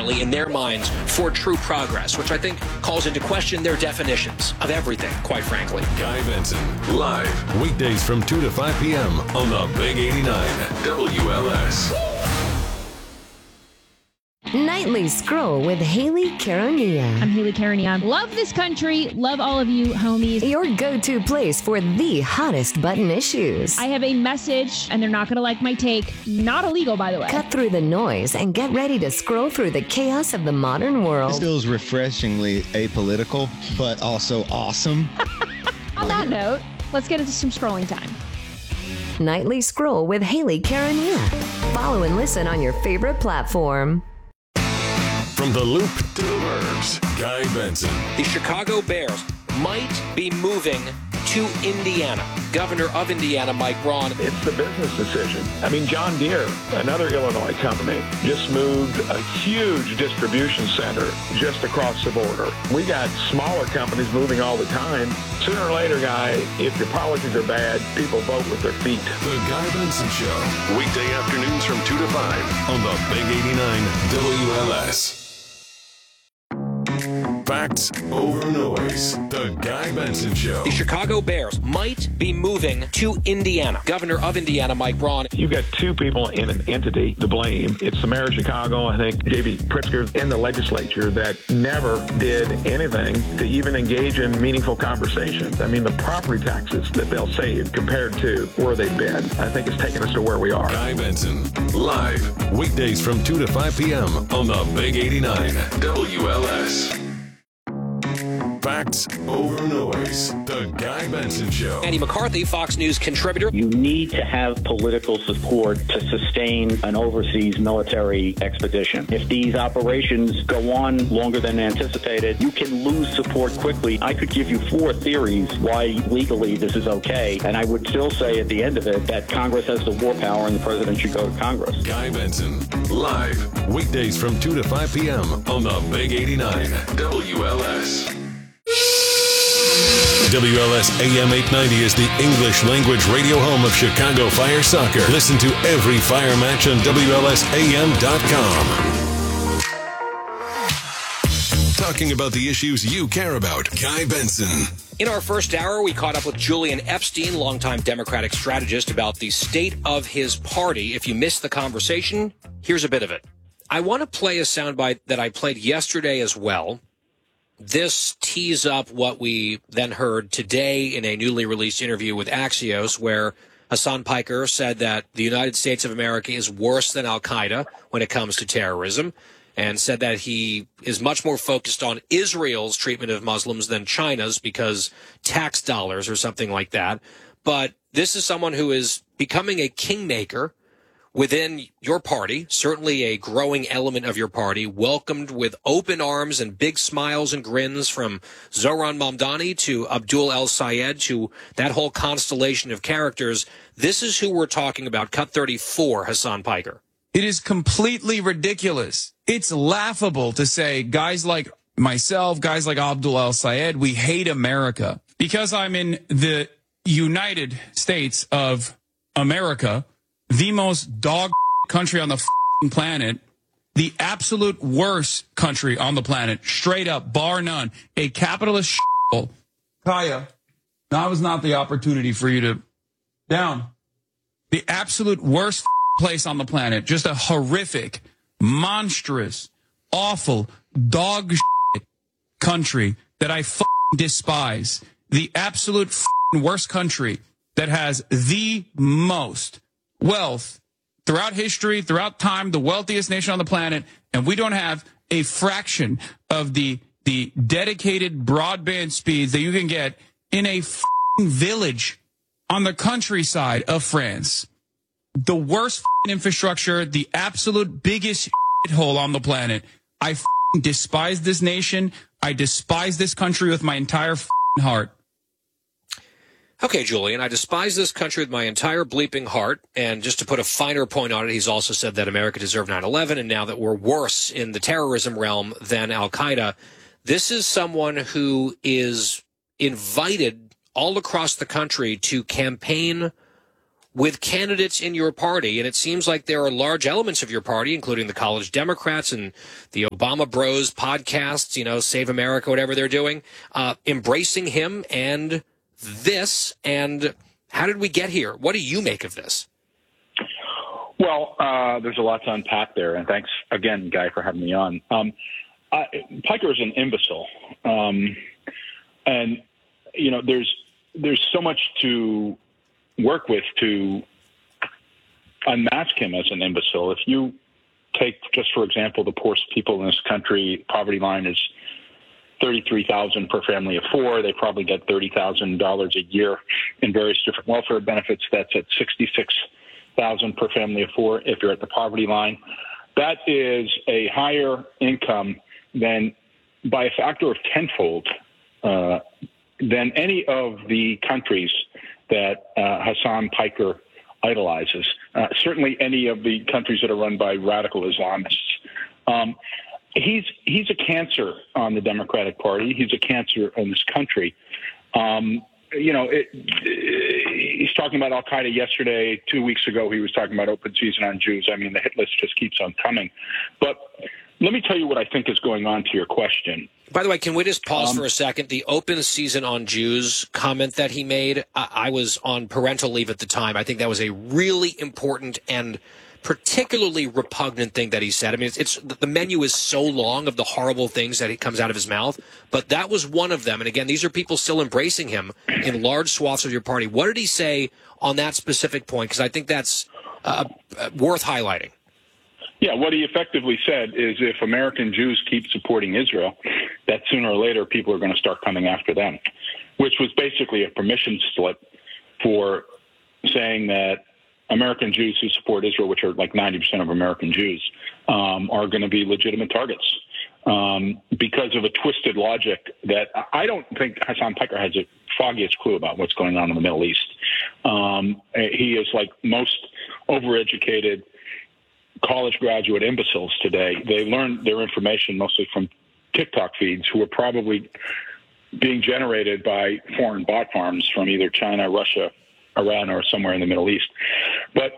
apparently, in their minds, for true progress, which I think calls into question their definitions of everything, quite frankly. Guy Benson, live, weekdays from 2 to 5 p.m. on the Big 89 WLS. Nightly Scroll with Haley Caronia. I'm Haley Caronia. Love this country. Love all of you, homies. Your go-to place for the hottest button issues. I have a message, and they're not going to like my take. Not illegal, by the way. Cut through the noise and get ready to scroll through the chaos of the modern world. This feels refreshingly apolitical, but also awesome. On that note, let's get into some scrolling time. Nightly Scroll with Haley Caronia. Follow and listen on your favorite platform. From the Loop to the Burbs, Guy Benson. The Chicago Bears might be moving to Indiana. Governor of Indiana, Mike Braun. It's the business decision. I mean, John Deere, another Illinois company, just moved a huge distribution center just across the border. We got smaller companies moving all the time. Sooner or later, Guy, if your policies are bad, people vote with their feet. The Guy Benson Show. Weekday afternoons from 2 to 5 on the Big 89 WLS. Facts over noise. The Guy Benson Show. The Chicago Bears might be moving to Indiana. Governor of Indiana, Mike Braun. You've got two people in an entity to blame. It's the mayor of Chicago, I think, J.B. Pritzker, in the legislature that never did anything to even engage in meaningful conversations. I mean, the property taxes that they'll save compared to where they've been, I think it's taken us to where we are. Guy Benson, live, weekdays from 2 to 5 p.m. on the Big 89 WLS. Facts over noise. The Guy Benson Show. Andy McCarthy, Fox News contributor. You need to have political support to sustain an overseas military expedition. If these operations go on longer than anticipated, you can lose support quickly. I could give you 4 theories why legally this is okay, and I would still say at the end of it that Congress has the war power and the president should go to Congress. Guy Benson, live, weekdays from 2 to 5 p.m. on the Big 89 WLS. WLS AM 890 is the English language radio home of Chicago Fire Soccer. Listen to every Fire match on WLSAM.com. Talking about the issues you care about. Guy Benson. In our first hour, we caught up with Julian Epstein, longtime Democratic strategist, about the state of his party. If you missed the conversation, here's a bit of it. I want to play a soundbite that I played yesterday as well. This tees up what we then heard today in a newly released interview with Axios, where Hassan Piker said that the United States of America is worse than al-Qaeda when it comes to terrorism, and said that he is much more focused on Israel's treatment of Muslims than China's because tax dollars or something like that. But this is someone who is becoming a kingmaker within your party, certainly a growing element of your party, welcomed with open arms and big smiles and grins from Zohran Mamdani to Abdul El-Sayed to that whole constellation of characters. This is who we're talking about. Cut 34, Hassan Piker. It is completely ridiculous. It's laughable to say guys like myself, guys like Abdul El-Sayed, we hate America. Because I'm in the United States of America, the most dog country on the planet, the absolute worst country on the planet, straight up, bar none, a capitalist shithole. Kaya, that was not the opportunity for you to down. The absolute worst place on the planet, just a horrific, monstrous, awful, dog country that I despise. The absolute worst country that has the most wealth throughout history, throughout time, the wealthiest nation on the planet, and we don't have a fraction of the dedicated broadband speeds that you can get in a village on the countryside of France. The worst infrastructure, the absolute biggest hole on the planet. I despise this nation. I despise this country with my entire heart. Okay, Julian, I despise this country with my entire bleeping heart. And just to put a finer point on it, he's also said that America deserved 9/11, and now that we're worse in the terrorism realm than al-Qaeda. This is someone who is invited all across the country to campaign with candidates in your party, and it seems like there are large elements of your party, including the College Democrats and the Obama Bros podcasts, Save America, whatever they're doing, embracing him and this. And how did we get here? What do you make of this? Well, there's a lot to unpack there, and thanks again, Guy, for having me on. Piker is an imbecile, and there's so much to work with to unmask him as an imbecile. If you take, just for example, the poorest people in this country, poverty line is $33,000 per family of four. They probably get $30,000 a year in various different welfare benefits. That's at $66,000 per family of four if you're at the poverty line. That is a higher income than, by a factor of tenfold, than any of the countries that Hassan Piker idolizes. Certainly any of the countries that are run by radical Islamists. He's a cancer on the Democratic Party. He's a cancer in this country. He's talking about Al-Qaeda yesterday. 2 weeks ago, he was talking about open season on Jews. I mean, the hit list just keeps on coming. But let me tell you what I think is going on to your question. By the way, can we just pause for a second? The open season on Jews comment that he made, I was on parental leave at the time. I think that was a really important and particularly repugnant thing that he said. I mean, the menu is so long of the horrible things that comes out of his mouth, but that was one of them. And again, these are people still embracing him in large swaths of your party. What did he say on that specific point? Because I think that's worth highlighting. Yeah, what he effectively said is if American Jews keep supporting Israel, that sooner or later people are going to start coming after them, which was basically a permission slip for saying that American Jews who support Israel, which are like 90% of American Jews, are going to be legitimate targets because of a twisted logic that I don't think Hassan Piker has the foggiest clue about what's going on in the Middle East. He is like most overeducated college graduate imbeciles today. They learn their information mostly from TikTok feeds who are probably being generated by foreign bot farms from either China, Russia, Iran, or somewhere in the Middle East. But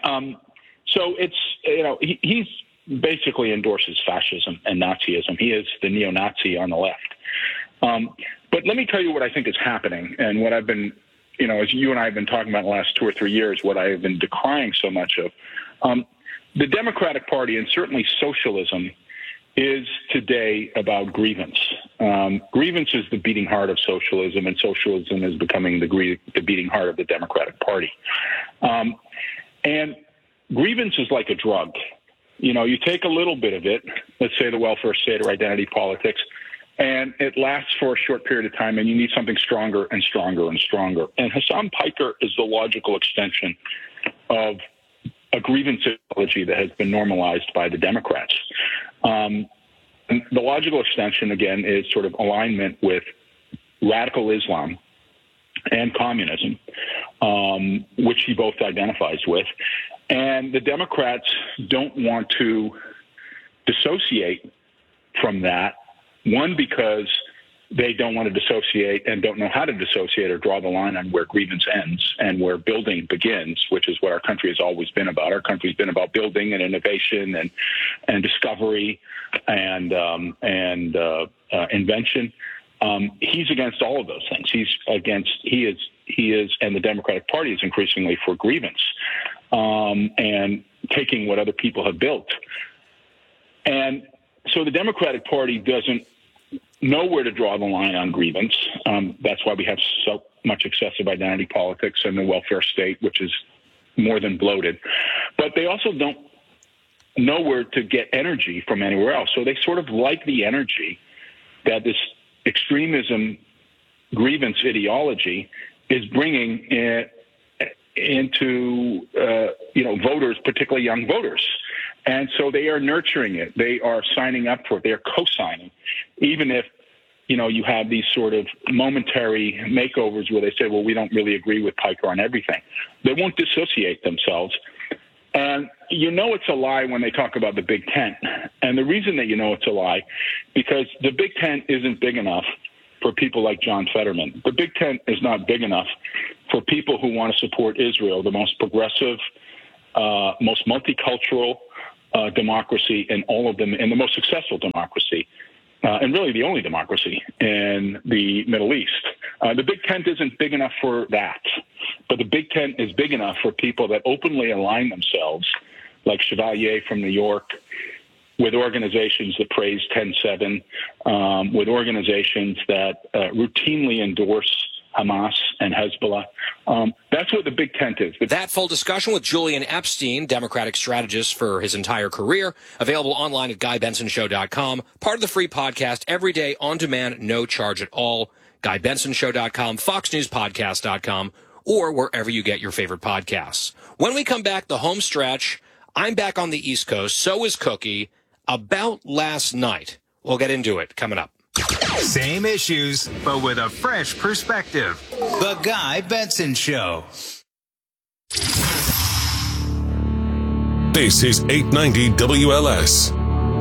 so it's, he's basically endorses fascism and Nazism. He is the neo-Nazi on the left. But let me tell you what I think is happening and what I've been, as you and I have been talking about in the last 2 or 3 years, what I have been decrying so much of. The Democratic Party, and certainly socialism, is today about grievance. Grievance is the beating heart of socialism, and socialism is becoming the beating heart of the Democratic Party. And grievance is like a drug. You take a little bit of it, let's say the welfare state or identity politics, and it lasts for a short period of time, and you need something stronger and stronger and stronger. And Hassan Piker is the logical extension of a grievance ideology that has been normalized by the Democrats. And the logical extension, again, is sort of alignment with radical Islam and communism, which he both identifies with. And the Democrats don't want to dissociate from that, one, because they don't want to dissociate and don't know how to dissociate or draw the line on where grievance ends and where building begins, which is what our country has always been about. Our country's been about building and innovation and discovery and invention. He's against all of those things. He is, and the Democratic Party is increasingly for grievance and taking what other people have built. And so the Democratic Party doesn't know where to draw the line on grievance. That's why we have so much excessive identity politics and the welfare state, which is more than bloated. But they also don't know where to get energy from anywhere else. So they sort of like the energy that this extremism grievance ideology is bringing into voters, particularly young voters. And so they are nurturing it. They are signing up for it. They are co-signing, even if, you have these sort of momentary makeovers where they say, well, we don't really agree with Piker on everything. They won't dissociate themselves. And it's a lie when they talk about the Big Tent. And the reason that it's a lie, because the Big Tent isn't big enough for people like John Fetterman. The Big Tent is not big enough for people who want to support Israel, the most progressive, most multicultural democracy in all of them, and the most successful democracy, and really the only democracy in the Middle East. The Big Tent isn't big enough for that, but the Big Tent is big enough for people that openly align themselves, like Chevalier from New York, with organizations that praise 10-7, with organizations that routinely endorse Hamas and Hezbollah. That's what the Big Tent is. That full discussion with Julian Epstein, Democratic strategist for his entire career, available online at GuyBensonShow.com, part of the free podcast every day on demand, no charge at all. GuyBensonShow.com, FoxNewsPodcast.com, or wherever you get your favorite podcasts. When we come back, the home stretch, I'm back on the East Coast, so is Cookie. About last night. We'll get into it coming up. Same issues, but with a fresh perspective. The Guy Benson Show. This is 890 WLS.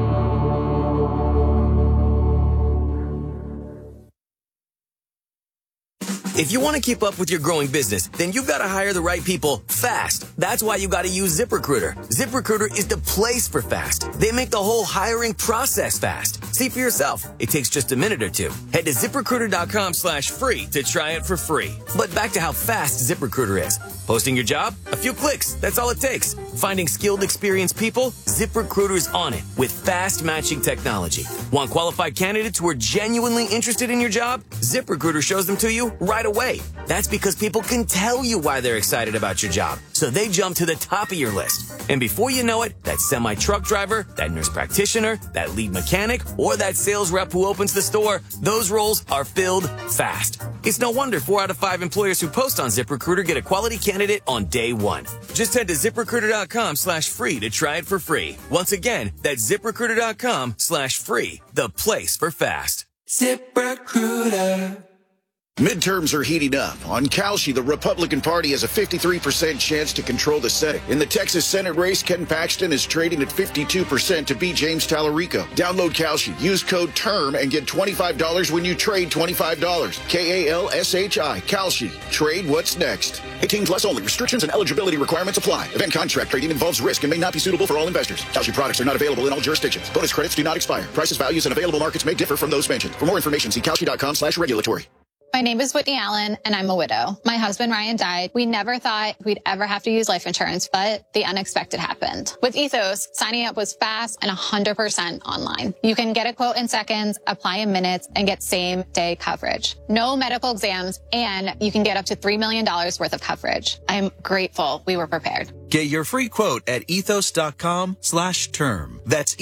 If you want to keep up with your growing business, then you've got to hire the right people fast. That's why you got to use ZipRecruiter. ZipRecruiter is the place for fast. They make the whole hiring process fast. See for yourself. It takes just a minute or two. Head to ZipRecruiter.com/free to try it for free. But back to how fast ZipRecruiter is. Posting your job? A few clicks. That's all it takes. Finding skilled, experienced people? ZipRecruiter's on it with fast matching technology. Want qualified candidates who are genuinely interested in your job? ZipRecruiter shows them to you right away. That's because people can tell you why they're excited about your job. So they jump to the top of your list. And before you know it, that semi-truck driver, that nurse practitioner, that lead mechanic, or that sales rep who opens the store, those roles are filled fast. It's no wonder 4 out of 5 employers who post on ZipRecruiter get a quality candidate on day one. Just head to ZipRecruiter.com/free to try it for free. Once again, that's ZipRecruiter.com/free, the place for fast. ZipRecruiter. Midterms are heating up. On Kalshi, the Republican Party has a 53% chance to control the Senate. In the Texas Senate race, Ken Paxton is trading at 52% to beat James Tallarico. Download Kalshi. Use code TERM and get $25 when you trade $25. KALSHI. Kalshi. Trade what's next. 18 plus only. Restrictions and eligibility requirements apply. Event contract trading involves risk and may not be suitable for all investors. Kalshi products are not available in all jurisdictions. Bonus credits do not expire. Prices, values, and available markets may differ from those mentioned. For more information, see Kalshi.com/regulatory. My name is Whitney Allen, and I'm a widow. My husband, Ryan, died. We never thought we'd ever have to use life insurance, but the unexpected happened. With Ethos, signing up was fast and 100% online. You can get a quote in seconds, apply in minutes, and get same-day coverage. No medical exams, and you can get up to $3 million worth of coverage. I'm grateful we were prepared. Get your free quote at ethos.com/term. That's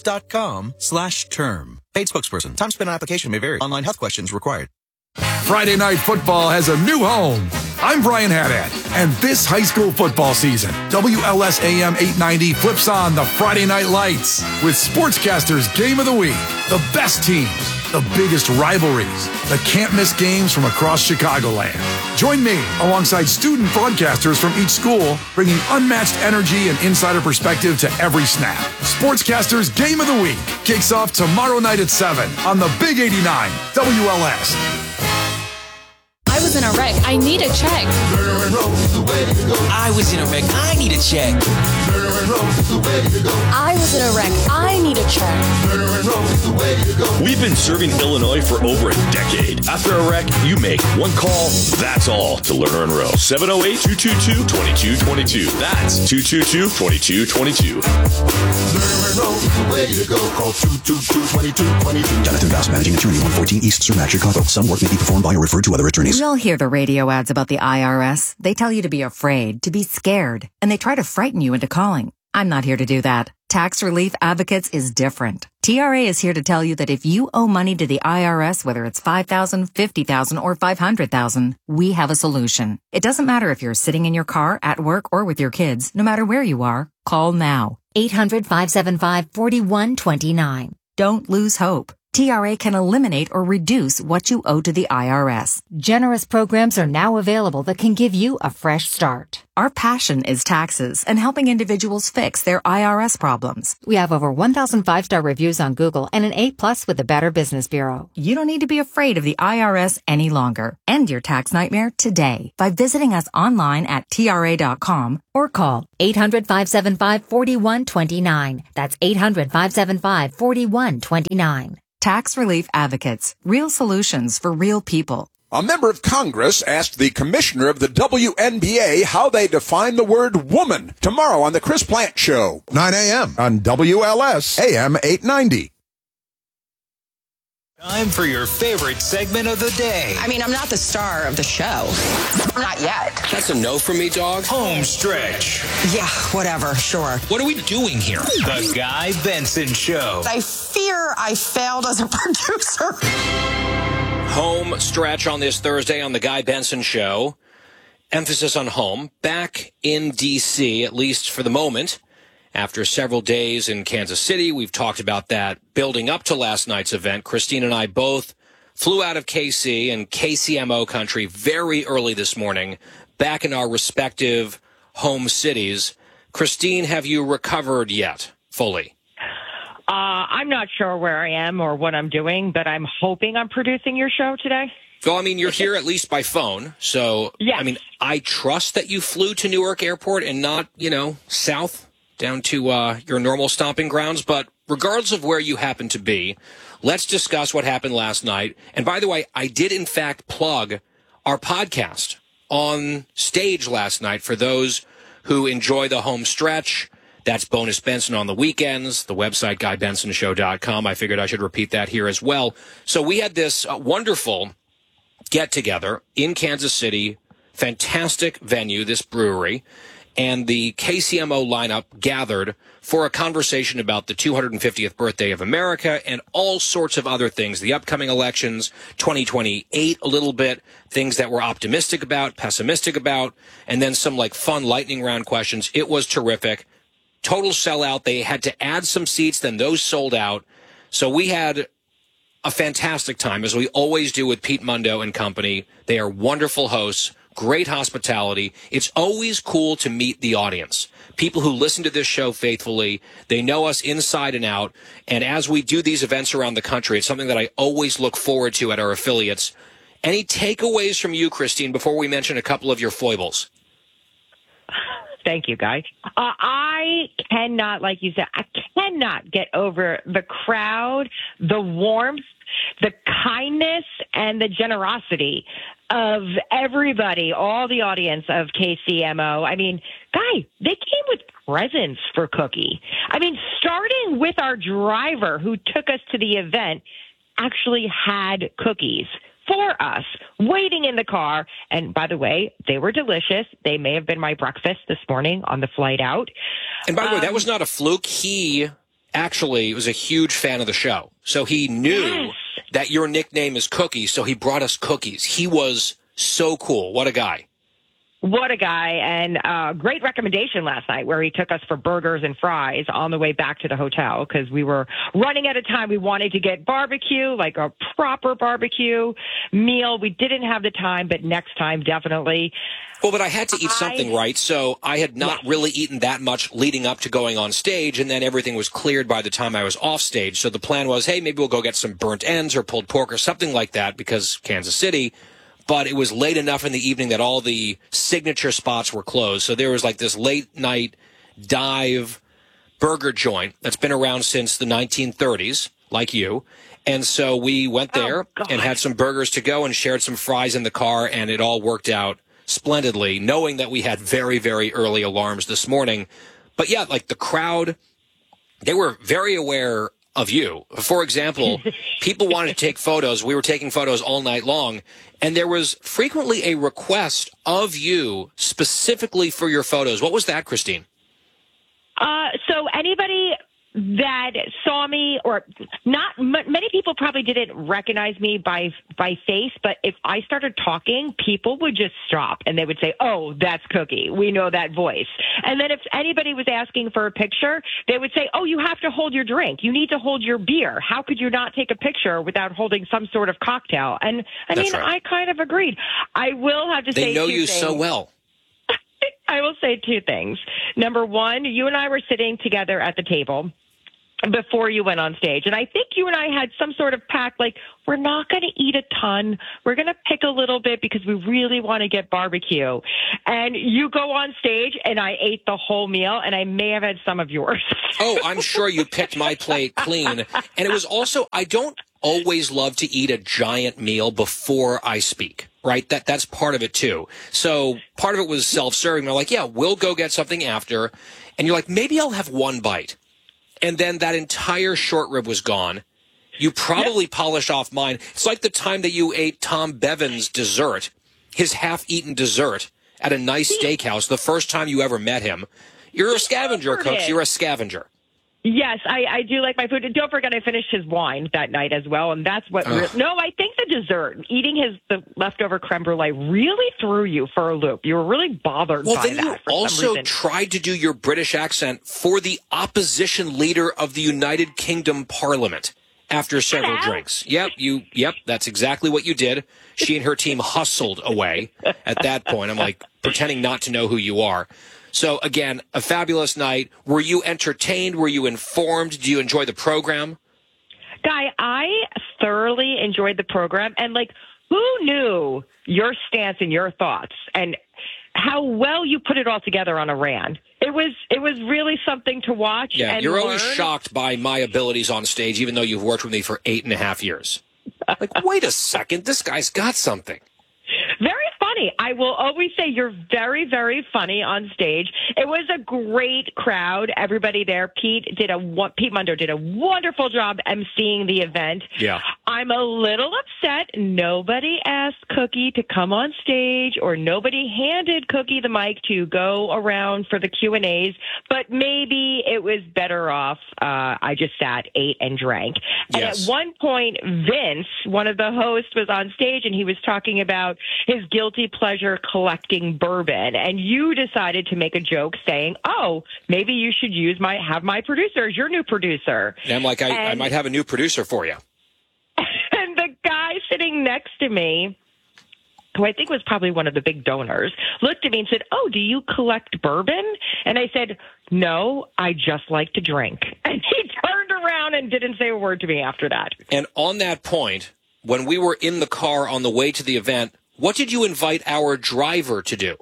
ethos.com/term. Paid spokesperson. Time spent on application may vary. Online health questions required. Friday Night Football has a new home. I'm Brian Haddad, and this high school football season, WLS AM 890 flips on the Friday Night Lights with Sportscasters Game of the Week, the best teams, the biggest rivalries, the can't-miss games from across Chicagoland. Join me alongside student broadcasters from each school, bringing unmatched energy and insider perspective to every snap. Sportscasters Game of the Week kicks off tomorrow night at 7 on the Big 89 WLS. I was in a wreck. I need a check. I was in a wreck. I need a check. I was in a wreck. I need a check. We've been serving Illinois for over a decade. After a wreck, you make one call. That's all to Lerner and Rowe. 708-222-2222. That's 222-2222. Call 222-2222. Jonathan Voss, managing attorney, 114 East Cermak, Chicago. Some work may be performed by or referred to other attorneys. We all hear the radio ads about the IRS. They tell you to be afraid, to be scared, and they try to frighten you into calling. I'm not here to do that. Tax Relief Advocates is different. TRA is here to tell you that if you owe money to the IRS, whether it's $5,000, $50,000, or $500,000, we have a solution. It doesn't matter if you're sitting in your car, at work, or with your kids. No matter where you are, call now. 800-575-4129. Don't lose hope. TRA can eliminate or reduce what you owe to the IRS. Generous programs are now available that can give you a fresh start. Our passion is taxes and helping individuals fix their IRS problems. We have over 1,000 5-star reviews on Google and an A+ with the Better Business Bureau. You don't need to be afraid of the IRS any longer. End your tax nightmare today by visiting us online at TRA.com or call 800-575-4129. That's 800-575-4129. Tax Relief Advocates. Real solutions for real people. A member of Congress asked the commissioner of the WNBA how they define the word woman. Tomorrow on the Chris Plant Show, 9 a.m. on WLS AM 890. Time for your favorite segment of the day. I mean, I'm not the star of the show. Not yet. That's a no from me, dog. Home stretch. Yeah, whatever, sure. What are we doing here? The Guy Benson Show. I fear I failed as a producer. Home stretch on this Thursday on the Guy Benson Show. Emphasis on home. Back in D.C., at least for the moment. After several days in Kansas City, we've talked about that building up to last night's event. Christine and I both flew out of KC and KCMO country very early this morning, back in our respective home cities. Christine, have you recovered yet fully? I'm not sure where I am or what I'm doing, but I'm hoping I'm producing your show today. Well, I mean, you're here at least by phone. So, yes. I mean, I trust that you flew to Newark Airport and not, south down to your normal stomping grounds. But regardless of where you happen to be, let's discuss what happened last night. And by the way, I did, in fact, plug our podcast on stage last night for those who enjoy the home stretch. That's Bonus Benson on the weekends, the website, GuyBensonShow.com. I figured I should repeat that here as well. So we had this wonderful get-together in Kansas City, fantastic venue, this brewery, and the KCMO lineup gathered for a conversation about the 250th birthday of America and all sorts of other things, the upcoming elections, 2028 a little bit, things that we're optimistic about, pessimistic about, and then some fun lightning round questions. It was terrific. Total sellout. They had to add some seats, then those sold out. So we had a fantastic time, as we always do with Pete Mundo and company. They are wonderful hosts, great hospitality. It's always cool to meet the audience. People who listen to this show faithfully, they know us inside and out. And as we do these events around the country, it's something that I always look forward to at our affiliates. Any takeaways from you, Christine, before we mention a couple of your foibles? Thank you, Guy. I cannot, like you said, I cannot get over the crowd, the warmth, the kindness, and the generosity of everybody, all the audience of KCMO. I mean, Guy, they came with presents for Cookie. I mean, starting with our driver who took us to the event, actually had cookies for us, waiting in the car. And by the way, they were delicious. They may have been my breakfast this morning on the flight out. And by the way, that was not a fluke. He actually was a huge fan of the show. So he knew that your nickname is Cookie, so he brought us cookies. He was so cool. What a guy. What a guy. And great recommendation last night where he took us for burgers and fries on the way back to the hotel because we were running out of time. We wanted to get barbecue, like a proper barbecue meal. We didn't have the time, but next time, definitely. Well, but I had to eat something, right? So I had not really eaten that much leading up to going on stage, and then everything was cleared by the time I was off stage. So the plan was, hey, maybe we'll go get some burnt ends or pulled pork or something like that because Kansas City. But it was late enough in the evening that all the signature spots were closed. So there was this late night dive burger joint that's been around since the 1930s, like you. And so we went there and had some burgers to go and shared some fries in the car, and it all worked out splendidly, knowing that we had very, very early alarms this morning. But yeah, the crowd, they were very aware of you. For example, people wanted to take photos. We were taking photos all night long, and there was frequently a request of you specifically for your photos. What was that, Christine? So anybody that saw me, or not many people probably didn't recognize me by face, but if I started talking, people would just stop and they would say, "Oh, that's Cookie. We know that voice." And then if anybody was asking for a picture, they would say, "Oh, you have to hold your drink. You need to hold your beer. How could you not take a picture without holding some sort of cocktail?" And I kind of agreed. I will have to say, they know you so well. I will say two things. Number one, you and I were sitting together at the table before you went on stage. And I think you and I had some sort of pact, like, we're not going to eat a ton. We're going to pick a little bit because we really want to get barbecue. And you go on stage, and I ate the whole meal, and I may have had some of yours. Oh, I'm sure you picked my plate clean. And it was also, I don't always love to eat a giant meal before I speak, right? That's part of it, too. So part of it was self-serving. They're like, yeah, we'll go get something after. And you're like, maybe I'll have one bite. And then that entire short rib was gone. You probably polished off mine. It's like the time that you ate Tom Bevan's dessert, his half-eaten dessert, at a nice steakhouse, the first time you ever met him. You're a scavenger, Cooks. You're a scavenger. Yes, I do like my food. And don't forget, I finished his wine that night as well. And that's what... No, I think the dessert, eating the leftover creme brulee really threw you for a loop. You were really bothered by that. Well, then you also tried to do your British accent for the opposition leader of the United Kingdom Parliament after several drinks. Yep, that's exactly what you did. She and her team hustled away at that point. I'm like pretending not to know who you are. So, again, a fabulous night. Were you entertained? Were you informed? Did you enjoy the program? Guy, I thoroughly enjoyed the program. And, who knew your stance and your thoughts and how well you put it all together on Iran? It was really something to watch. Yeah, and you're always shocked by my abilities on stage, even though you've worked with me for 8.5 years. Wait a second, this guy's got something. Very funny. I will always say you're very, very funny on stage. It was a great crowd. Everybody there. Pete Munder did a wonderful job emceeing the event. Yeah. I'm a little upset. Nobody asked Cookie to come on stage, or nobody handed Cookie the mic to go around for the Q&As, but maybe it was better off I just sat, ate, and drank. And at one point, Vince, one of the hosts, was on stage, and he was talking about his guilty pleasure collecting bourbon. And you decided to make a joke saying, "Oh, maybe you should have my producer as your new producer." And I'm like, I might have a new producer for you. And the guy sitting next to me, who I think was probably one of the big donors, looked at me and said, "Oh, do you collect bourbon?" And I said, "No, I just like to drink." And he turned around and didn't say a word to me after that. And on that point, when we were in the car on the way to the event, what did you invite our driver to do?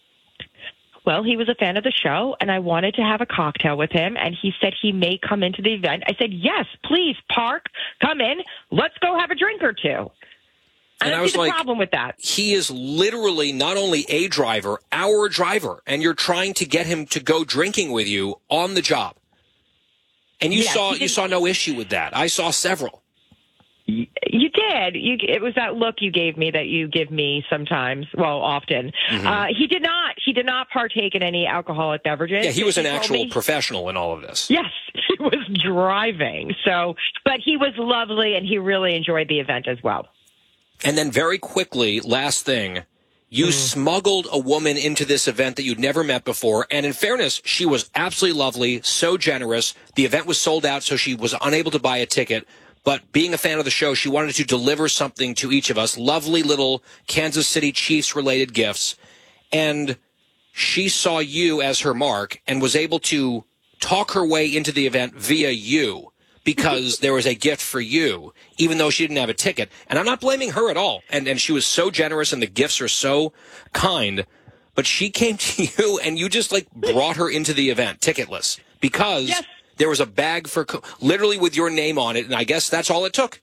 Well, he was a fan of the show, and I wanted to have a cocktail with him, and he said he may come into the event. I said, "Yes, please, park, come in, let's go have a drink or two." And I don't was see the like, problem with that. He is literally not only a driver, our driver, and you're trying to get him to go drinking with you on the job. And you saw no issue with that. I saw several. You did. It was that look you gave me that you give me sometimes, well, often. Mm-hmm. He did not partake in any alcoholic beverages. Yeah, he was an actual professional in all of this. Yes, he was driving. But he was lovely, and he really enjoyed the event as well. And then very quickly, last thing, you smuggled a woman into this event that you'd never met before. And in fairness, she was absolutely lovely, so generous. The event was sold out, so she was unable to buy a ticket. But being a fan of the show, she wanted to deliver something to each of us, lovely little Kansas City Chiefs-related gifts. And she saw you as her mark and was able to talk her way into the event via you because there was a gift for you, even though she didn't have a ticket. And I'm not blaming her at all. And she was so generous, and the gifts are so kind. But she came to you, and you just, brought her into the event, ticketless, because... Yes. There was a bag literally with your name on it, and I guess that's all it took.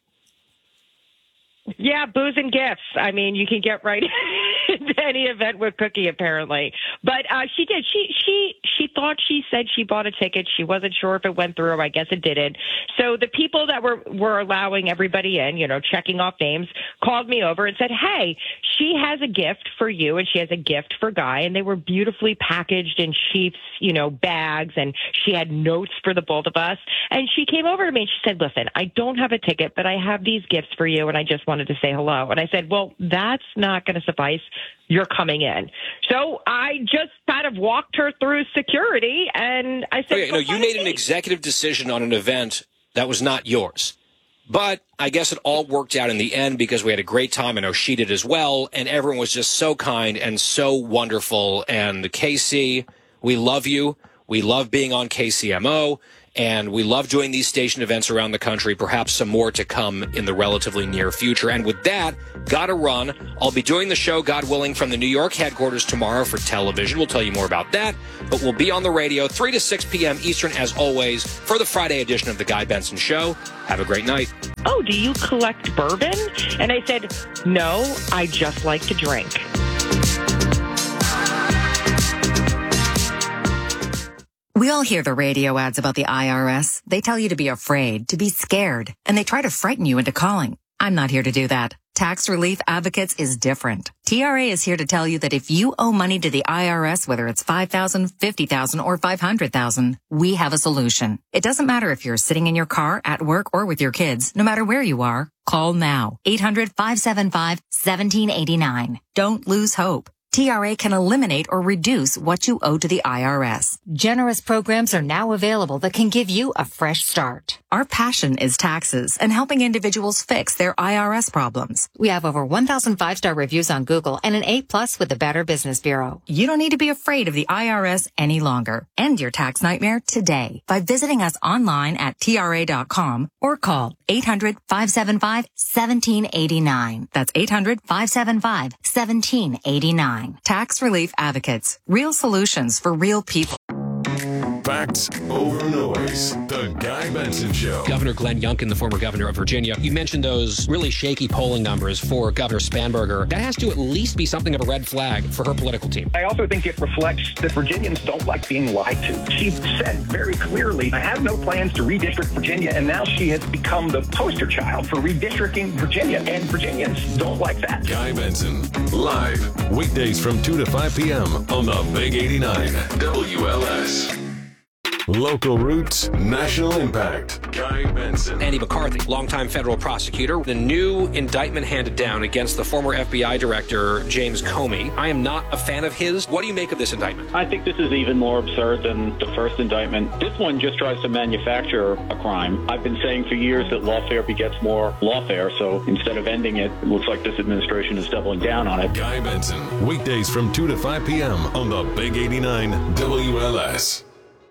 Yeah, booze and gifts. I mean, you can get right into any event with Cookie, apparently. But she did. She thought she said she bought a ticket. She wasn't sure if it went through. I guess it didn't. So the people that were allowing everybody in, checking off names, called me over and said, "Hey, she has a gift for you and she has a gift for Guy, and they were beautifully packaged in sheets, bags, and she had notes for the both of us. And she came over to me and she said, listen, I don't have a ticket, but I have these gifts for you, and I just wanted to say hello. And I said, well, that's not going to suffice. You're coming in. So I just kind of walked her through security, and I said, you made an executive decision on an event that was not yours. But I guess it all worked out in the end because we had a great time. I know she did as well. And everyone was just so kind and so wonderful. And KC, we love you. We love being on KCMO. And we love doing these station events around the country, perhaps some more to come in the relatively near future. And with that, gotta run. I'll be doing the show, God willing, from the New York headquarters tomorrow for television. We'll tell you more about that. But we'll be on the radio 3 to 6 p.m. Eastern, as always, for the Friday edition of The Guy Benson Show. Have a great night. Oh, do you collect bourbon? And I said, no, I just like to drink. We all hear the radio ads about the IRS. They tell you to be afraid, to be scared, and they try to frighten you into calling. I'm not here to do that. Tax Relief Advocates is different. TRA is here to tell you that if you owe money to the IRS, whether it's $5,000, $50,000, or $500,000, we have a solution. It doesn't matter if you're sitting in your car, at work, or with your kids. No matter where you are, call now. 800-575-1789. Don't lose hope. TRA can eliminate or reduce what you owe to the IRS. Generous programs are now available that can give you a fresh start. Our passion is taxes and helping individuals fix their IRS problems. We have over 1,000 5-star reviews on Google and an A+ with the Better Business Bureau. You don't need to be afraid of the IRS any longer. End your tax nightmare today by visiting us online at TRA.com or call 800-575-1789. That's 800-575-1789. Tax Relief Advocates. Real solutions for real people. Facts over noise. The Guy Benson Show. Governor Glenn Youngkin, the former governor of Virginia, you mentioned those really shaky polling numbers for Governor Spanberger. That has to at least be something of a red flag for her political team. I also think it reflects that Virginians don't like being lied to. She said very clearly, I have no plans to redistrict Virginia, and now she has become the poster child for redistricting Virginia, and Virginians don't like that. Guy Benson, live, weekdays from 2 to 5 p.m. on the Big 89 WLS. Local roots, national impact. Guy Benson. Andy McCarthy, longtime federal prosecutor. The new indictment handed down against the former FBI director, James Comey. I am not a fan of his. What do you make of this indictment? I think this is even more absurd than the first indictment. This one just tries to manufacture a crime. I've been saying for years that lawfare begets more lawfare, so instead of ending it, it looks like this administration is doubling down on it. Guy Benson, weekdays from 2 to 5 p.m. on the Big 89 WLS.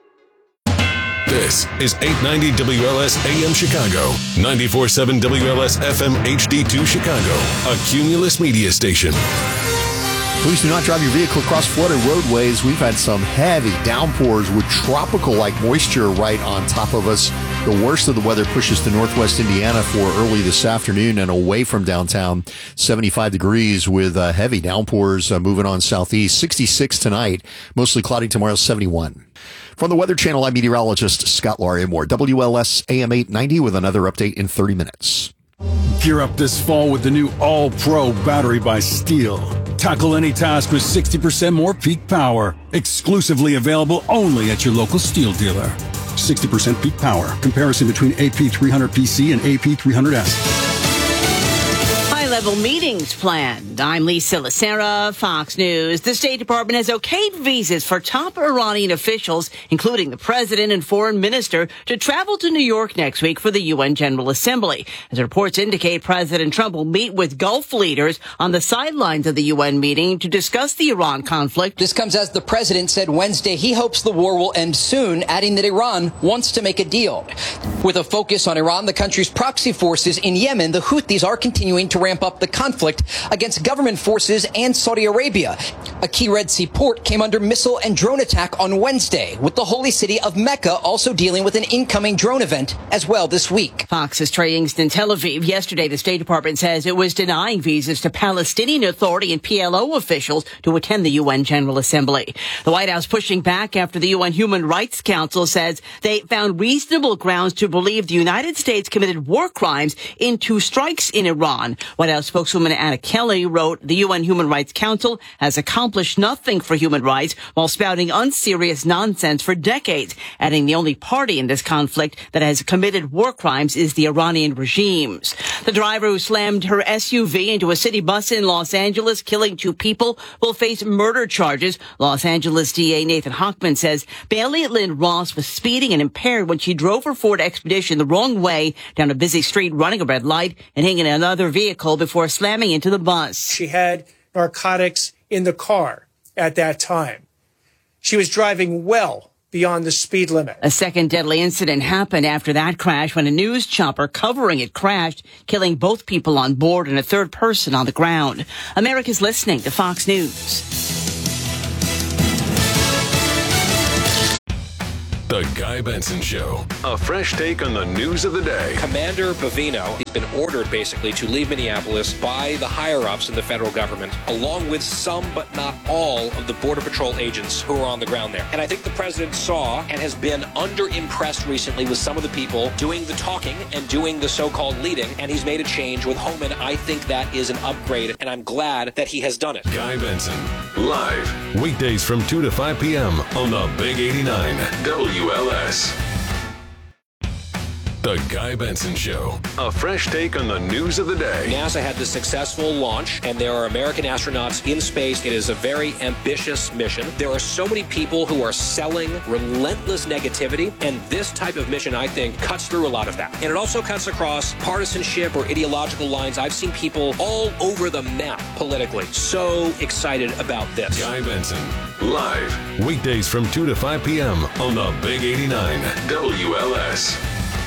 This is 890 WLS AM Chicago, 94.7 WLS FM HD2 Chicago, a Cumulus media station. Please do not drive your vehicle across flooded roadways. We've had some heavy downpours with tropical-like moisture right on top of us. The worst of the weather pushes to northwest Indiana for early this afternoon and away from downtown. 75 degrees with heavy downpours moving on southeast. 66 tonight, mostly cloudy tomorrow, 71. From the Weather Channel, I'm meteorologist Scott Larimore. WLS AM 890 with another update in 30 minutes. Gear up this fall with the new All-Pro battery by Steel. Tackle any task with 60% more peak power. Exclusively available only at your local Steel dealer. 60% peak power. Comparison between AP300PC and AP300S. High-level meetings planned. I'm Lisa Lacera, Fox News. The State Department has okayed visas for top Iranian officials, including the president and foreign minister, to travel to New York next week for the UN General Assembly. As reports indicate, President Trump will meet with Gulf leaders on the sidelines of the UN meeting to discuss the Iran conflict. This comes as the president said Wednesday he hopes the war will end soon, adding that Iran wants to make a deal. With a focus on Iran, the country's proxy forces in Yemen, the Houthis are continuing to ramp up the conflict against government forces and Saudi Arabia. A key Red Sea port came under missile and drone attack on Wednesday, with the holy city of Mecca also dealing with an incoming drone event as well this week. Fox's Trey Yingst in Tel Aviv. Yesterday, the State Department says it was denying visas to Palestinian Authority and PLO officials to attend the UN General Assembly. The White House pushing back after the UN Human Rights Council says they found reasonable grounds to believe the United States committed war crimes in 2 strikes in Iran. White House spokeswoman Anna Kelly wrote, the UN Human Rights Council has accomplished nothing for human rights while spouting unserious nonsense for decades, adding the only party in this conflict that has committed war crimes is the Iranian regimes. The driver who slammed her SUV into a city bus in Los Angeles, killing 2 people, will face murder charges. Los Angeles DA Nathan Hochman says Bailey Lynn Ross was speeding and impaired when she drove her Ford Expedition the wrong way down a busy street, running a red light and hitting another vehicle before slamming into the bus. She had narcotics in the car at that time. She was driving well beyond the speed limit. A second deadly incident happened after that crash when a news chopper covering it crashed, killing both people on board and a third person on the ground. America's listening to Fox News. The Guy Benson Show. A fresh take on the news of the day. Commander Bovino has been ordered basically to leave Minneapolis by the higher-ups in the federal government, along with some but not all of the Border Patrol agents who are on the ground there. And I think the president saw and has been underimpressed recently with some of the people doing the talking and doing the so-called leading, and he's made a change with Homan. I think that is an upgrade, and I'm glad that he has done it. Guy Benson, live, weekdays from 2 to 5 p.m. on the Big 89 WLS. The Guy Benson Show. A fresh take on the news of the day. NASA had the successful launch, and there are American astronauts in space. It is a very ambitious mission. There are so many people who are selling relentless negativity, and this type of mission, I think, cuts through a lot of that. And it also cuts across partisanship or ideological lines. I've seen people all over the map politically so excited about this. Guy Benson, live, weekdays from 2 to 5 p.m. on the Big 89 WLS.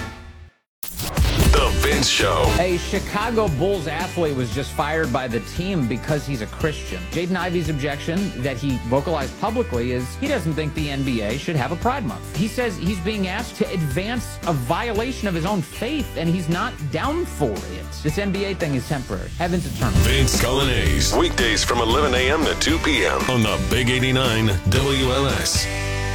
The Vince Show. A Chicago Bulls athlete was just fired by the team because he's a Christian. Jaden Ivey's objection that he vocalized publicly is he doesn't think the NBA should have a Pride Month. He says he's being asked to advance a violation of his own faith, and he's not down for it. This NBA thing is temporary. Heaven's eternal. Vince Colonnese. Weekdays from 11 a.m. to 2 p.m. on the Big 89 WLS.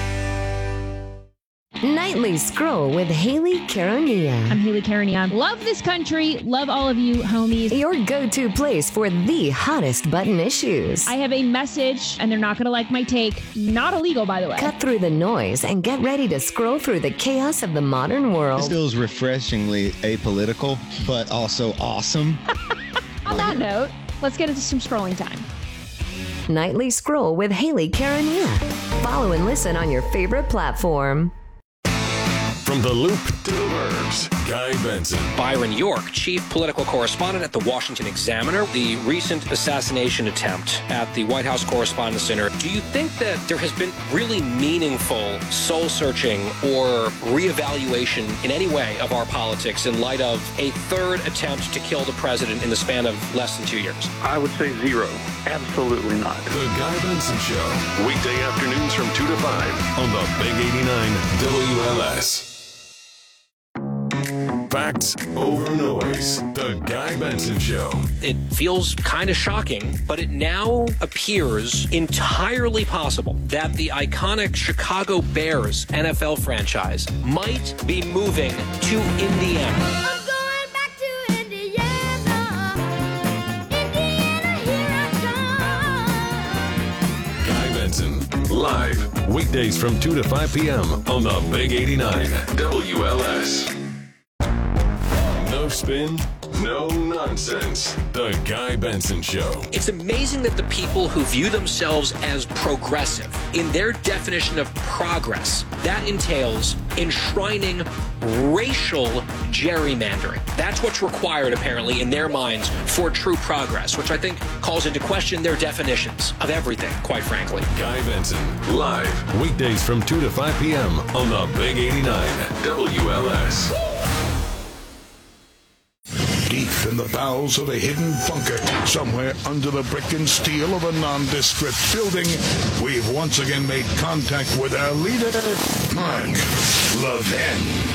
Nightly Scroll with Haley Caronia. I'm Haley Caronia. Love this country. Love all of you, homies. Your go-to place for the hottest button issues. I have a message, and they're not going to like my take. Not illegal, by the way. Cut through the noise and get ready to scroll through the chaos of the modern world. This feels refreshingly apolitical, but also awesome. On that note, let's get into some scrolling time. Nightly Scroll with Haley Caronia. Follow and listen on your favorite platform. From the Loop to the Burbs, Guy Benson. Byron York, chief political correspondent at the Washington Examiner. The recent assassination attempt at the White House Correspondents' Center. Do you think that there has been really meaningful soul-searching or reevaluation in any way of our politics in light of a third attempt to kill the president in the span of less than 2 years? I would say zero. Absolutely not. The Guy Benson Show. Weekday afternoons from 2 to 5 on the Big 89 WLS. Facts over noise. The Guy Benson Show. It feels kind of shocking, but it now appears entirely possible that the iconic Chicago Bears NFL franchise might be moving to Indiana. Live, weekdays from 2 to 5 p.m. on the Big 89 WLS. No spin, no nonsense. The Guy Benson Show. It's amazing that the people who view themselves as progressive, in their definition of progress, that entails enshrining racial gerrymandering. That's what's required, apparently, in their minds for true progress, which I think calls into question their definitions of everything, quite frankly. Guy Benson, live, weekdays from 2 to 5 p.m. on the Big 89 WLS. Deep in the bowels of a hidden bunker, somewhere under the brick and steel of a nondescript building, we've once again made contact with our leader, Mark Levin.